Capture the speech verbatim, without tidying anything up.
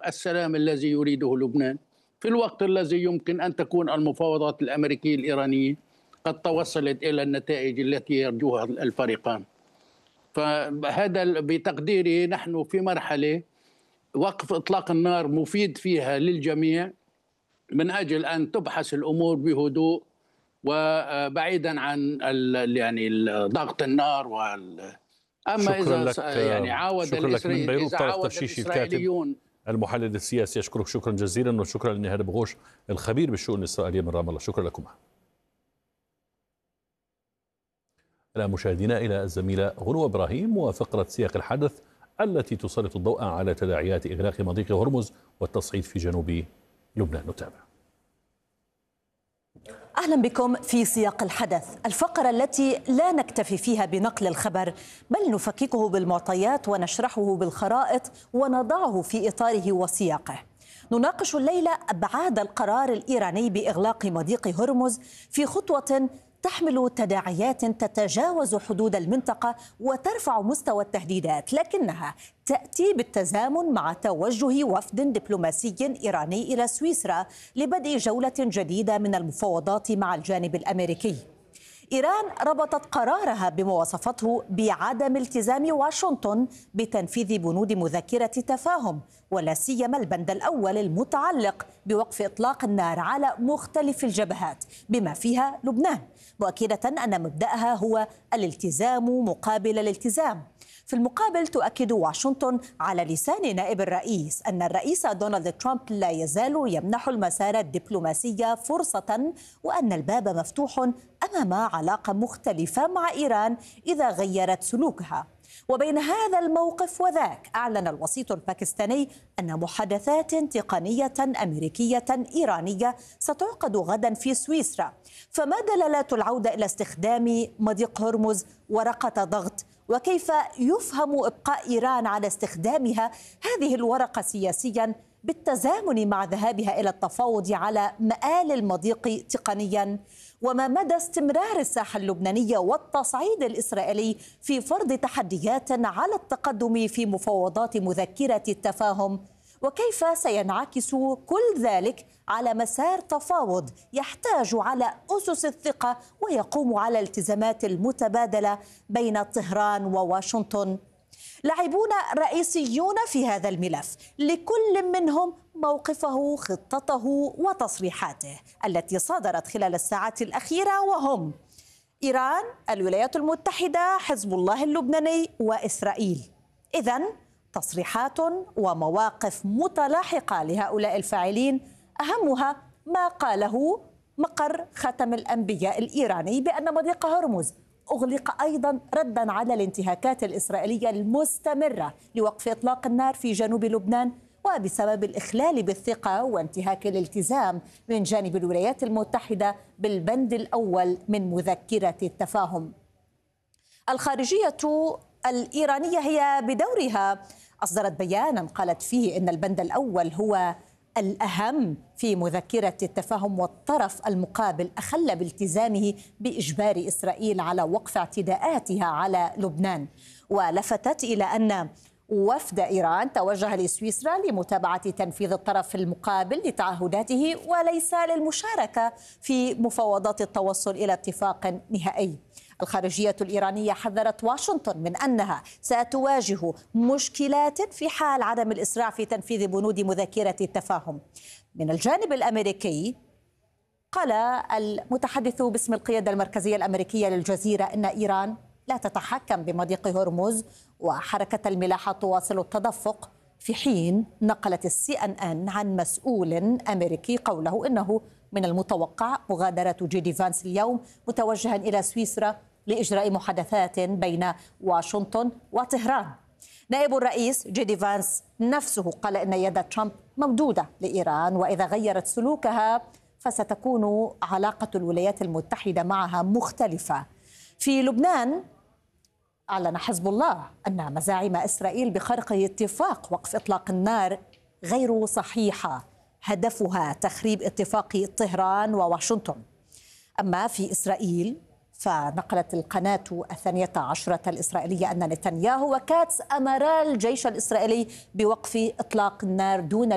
السلام الذي يريده لبنان في الوقت الذي يمكن أن تكون المفاوضات الأمريكية الإيرانية قد توصلت إلى النتائج التي يرجوها الفريقان. فهذا بتقديري نحن في مرحلة وقف إطلاق النار مفيد فيها للجميع من أجل أن تبحث الأمور بهدوء وبعيدا عن يعني ضغط النار وال أما شكرا إذا لك يعني عاود شكرا لك من بيروت طارق ترشيشي الكاتب المحلل السياسي. أشكرك شكرا جزيلا، وشكرا لنهاد بغوش الخبير بالشؤون الإسرائيلية من رام الله. شكرا لكم. الآن مشاهدينا إلى الزميلة غنوة إبراهيم وفقرة سياق الحدث التي تسلط الضوء على تداعيات إغلاق مضيق هرمز والتصعيد في جنوب لبنان. نتابع. أهلا بكم في سياق الحدث، الفقرة التي لا نكتفي فيها بنقل الخبر بل نفككه بالمعطيات ونشرحه بالخرائط ونضعه في إطاره وسياقه. نناقش الليلة أبعاد القرار الإيراني بإغلاق مضيق هرمز في خطوة تحمل تداعيات تتجاوز حدود المنطقة وترفع مستوى التهديدات، لكنها تأتي بالتزامن مع توجه وفد دبلوماسي إيراني إلى سويسرا لبدء جولة جديدة من المفاوضات مع الجانب الأمريكي. إيران ربطت قرارها بما وصفته بعدم التزام واشنطن بتنفيذ بنود مذكرة تفاهم، ولا سيما البند الأول المتعلق بوقف إطلاق النار على مختلف الجبهات بما فيها لبنان، مؤكدة أن مبدأها هو الالتزام مقابل الالتزام. في المقابل تؤكد واشنطن على لسان نائب الرئيس أن الرئيس دونالد ترامب لا يزال يمنح المسار الدبلوماسي فرصة، وأن الباب مفتوح أمام علاقة مختلفة مع إيران إذا غيرت سلوكها. وبين هذا الموقف وذاك أعلن الوسيط الباكستاني أن محادثات تقنية أمريكية إيرانية ستعقد غدا في سويسرا. فما دلالات العودة إلى استخدام مضيق هرمز ورقة ضغط؟ وكيف يفهم إبقاء إيران على استخدامها هذه الورقة سياسيا بالتزامن مع ذهابها إلى التفاوض على مآل المضيق تقنيا؟ وما مدى استمرار الساحة اللبنانية والتصعيد الإسرائيلي في فرض تحديات على التقدم في مفاوضات مذكرة التفاهم؟ وكيف سينعكس كل ذلك على مسار تفاوض يحتاج على أسس الثقة ويقوم على الالتزامات المتبادلة بين طهران وواشنطن؟ لاعبون رئيسيون في هذا الملف، لكل منهم موقفه، خطته وتصريحاته التي صدرت خلال الساعات الأخيرة، وهم إيران، الولايات المتحدة، حزب الله اللبناني وإسرائيل. إذن تصريحات ومواقف متلاحقة لهؤلاء الفاعلين، أهمها ما قاله مقر ختم الأنبياء الإيراني بأن مضيق هرمز أغلق أيضا ردا على الانتهاكات الإسرائيلية المستمرة لوقف إطلاق النار في جنوب لبنان، وبسبب الإخلال بالثقة وانتهاك الالتزام من جانب الولايات المتحدة بالبند الأول من مذكرة التفاهم. الخارجية الإيرانية هي بدورها أصدرت بيانا قالت فيه إن البند الأول هو الأهم في مذكرة التفاهم، والطرف المقابل أخل بالتزامه بإجبار إسرائيل على وقف اعتداءاتها على لبنان. ولفتت إلى أن وفد إيران توجه لسويسرا لمتابعة تنفيذ الطرف المقابل لتعهداته وليس للمشاركة في مفاوضات التوصل إلى اتفاق نهائي. الخارجية الإيرانية حذرت واشنطن من أنها ستواجه مشكلات في حال عدم الإسراع في تنفيذ بنود مذكرة التفاهم. من الجانب الأمريكي قال المتحدث باسم القيادة المركزية الأمريكية للجزيرة أن إيران لا تتحكم بمضيق هرمز وحركة الملاحة تواصل التدفق، في حين نقلت السي ان ان عن مسؤول أمريكي قوله إنه من المتوقع مغادرة جيدي فانس اليوم متوجها إلى سويسرا لإجراء محادثات بين واشنطن وطهران. نائب الرئيس جيدي فانس نفسه قال إن يد ترامب ممدودة لإيران، وإذا غيرت سلوكها فستكون علاقة الولايات المتحدة معها مختلفة. في لبنان أعلن حزب الله أن مزاعم إسرائيل بخرق اتفاق وقف إطلاق النار غير صحيحة، هدفها تخريب اتفاق طهران وواشنطن. أما في إسرائيل فنقلت القناة الثانية عشرة الإسرائيلية أن نتنياهو وكاتس أمرا الجيش الإسرائيلي بوقف إطلاق النار دون